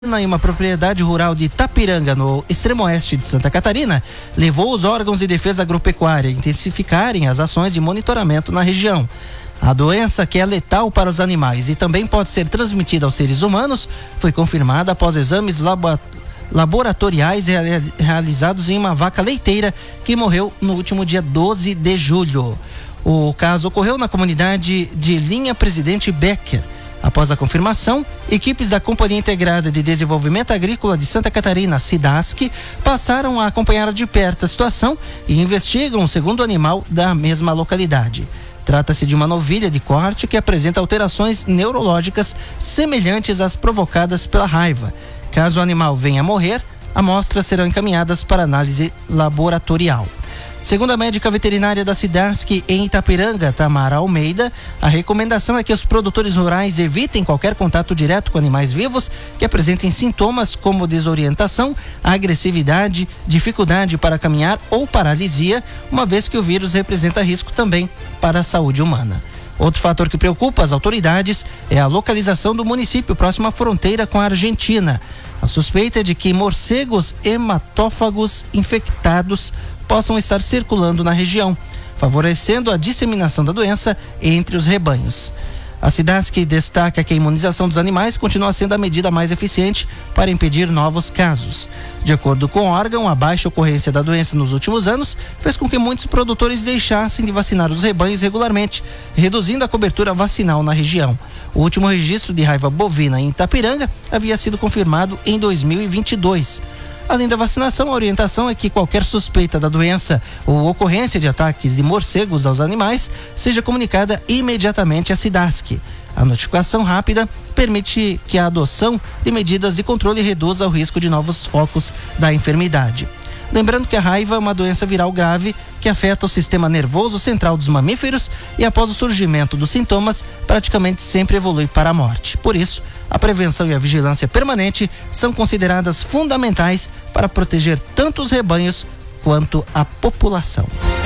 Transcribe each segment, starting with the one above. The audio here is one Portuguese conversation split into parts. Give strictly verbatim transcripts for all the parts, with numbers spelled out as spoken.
em uma propriedade rural de Itapiranga, no extremo oeste de Santa Catarina, levou os órgãos de defesa agropecuária a intensificarem as ações de monitoramento na região. A doença, que é letal para os animais e também pode ser transmitida aos seres humanos, foi confirmada após exames labo- laboratoriais reali- realizados em uma vaca leiteira que morreu no último dia doze de julho. O caso ocorreu na comunidade de Linha Presidente Becker. Após a confirmação, equipes da Companhia Integrada de Desenvolvimento Agrícola de Santa Catarina, SIDASC, passaram a acompanhar de perto a situação e investigam o segundo animal da mesma localidade. Trata-se de uma novilha de corte que apresenta alterações neurológicas semelhantes às provocadas pela raiva. Caso o animal venha a morrer, amostras serão encaminhadas para análise laboratorial. Segundo a médica veterinária da SIDASC em Itapiranga, Tamara Almeida, a recomendação é que os produtores rurais evitem qualquer contato direto com animais vivos que apresentem sintomas como desorientação, agressividade, dificuldade para caminhar ou paralisia, uma vez que o vírus representa risco também para a saúde humana. Outro fator que preocupa as autoridades é a localização do município próximo à fronteira com a Argentina. A suspeita é de que morcegos hematófagos infectados possam estar circulando na região, favorecendo a disseminação da doença entre os rebanhos. A SIDASC destaca que a imunização dos animais continua sendo a medida mais eficiente para impedir novos casos. De acordo com o órgão, a baixa ocorrência da doença nos últimos anos fez com que muitos produtores deixassem de vacinar os rebanhos regularmente, reduzindo a cobertura vacinal na região. O último registro de raiva bovina em Itapiranga havia sido confirmado em dois mil e vinte e dois. Além da vacinação, a orientação é que qualquer suspeita da doença ou ocorrência de ataques de morcegos aos animais seja comunicada imediatamente à SIDASC. A notificação rápida permite que a adoção de medidas de controle reduza o risco de novos focos da enfermidade. Lembrando que a raiva é uma doença viral grave que afeta o sistema nervoso central dos mamíferos e, após o surgimento dos sintomas, praticamente sempre evolui para a morte. Por isso, a prevenção e a vigilância permanente são consideradas fundamentais para proteger tanto os rebanhos quanto a população.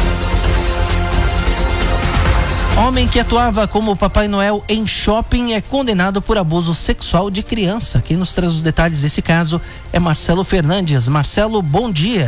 Homem que atuava como Papai Noel em shopping é condenado por abuso sexual de criança. Quem nos traz os detalhes desse caso é Marcelo Fernandes. Marcelo, bom dia.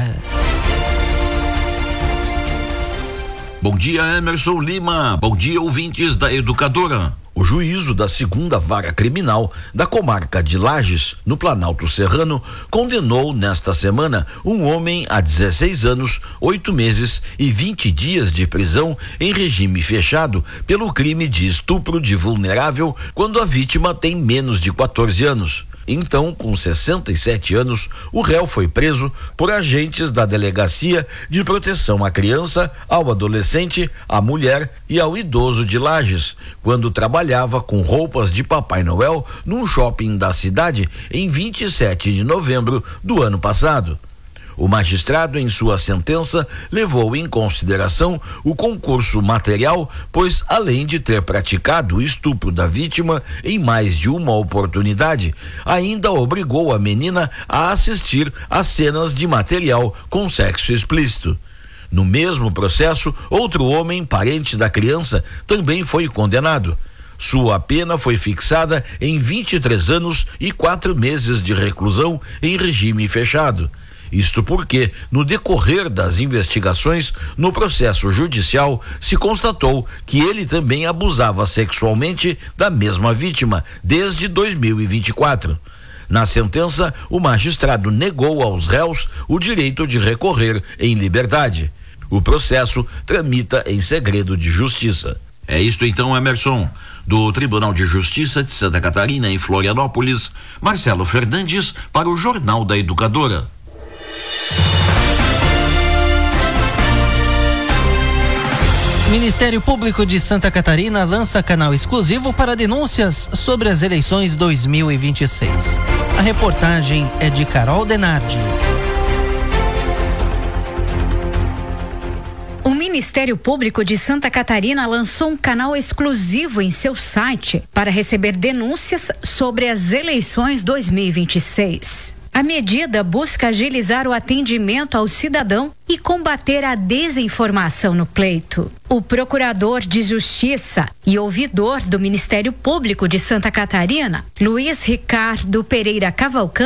Bom dia, Emerson Lima. Bom dia, ouvintes da Educadora. O juízo da segunda vara criminal da comarca de Lages, no Planalto Serrano, condenou nesta semana um homem a dezesseis anos, oito meses e vinte dias de prisão em regime fechado pelo crime de estupro de vulnerável quando a vítima tem menos de quatorze anos. Então, com sessenta e sete anos, o réu foi preso por agentes da Delegacia de Proteção à Criança, ao Adolescente, à Mulher e ao Idoso de Lages, quando trabalhava com roupas de Papai Noel num shopping da cidade em vinte e sete de novembro do ano passado. O magistrado, em sua sentença, levou em consideração o concurso material, pois, além de ter praticado o estupro da vítima em mais de uma oportunidade, ainda obrigou a menina a assistir a cenas de material com sexo explícito. No mesmo processo, outro homem, parente da criança, também foi condenado. Sua pena foi fixada em vinte e três anos e quatro meses de reclusão em regime fechado. Isto porque, no decorrer das investigações no processo judicial, se constatou que ele também abusava sexualmente da mesma vítima desde dois mil e vinte e quatro. Na sentença, o magistrado negou aos réus o direito de recorrer em liberdade. O processo tramita em segredo de justiça. É isto então, Emerson. Do Tribunal de Justiça de Santa Catarina, em Florianópolis, Marcelo Fernandes para o Jornal da Educadora. Ministério Público de Santa Catarina lança canal exclusivo para denúncias sobre as eleições dois mil e vinte e seis. A reportagem é de Carol Denardi. O Ministério Público de Santa Catarina lançou um canal exclusivo em seu site para receber denúncias sobre as eleições dois mil e vinte e seis. A medida busca agilizar o atendimento ao cidadão e combater a desinformação no pleito. O procurador de Justiça e ouvidor do Ministério Público de Santa Catarina, Luiz Ricardo Pereira Cavalcante,